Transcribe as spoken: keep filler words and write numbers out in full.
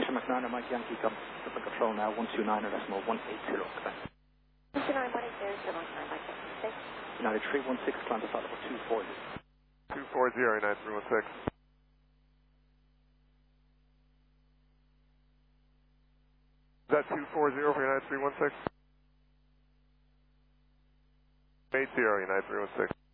Station McNair, Mike Yankee, come to the control now, one two nine decimal one eight zero, Quebec. one two nine, one eight zero, seven one nine, Mike Yankee, United three one six, climb to flight level two four zero. two four zero, United three one six. Is that two four zero for United three one six? eight zero, United three one six.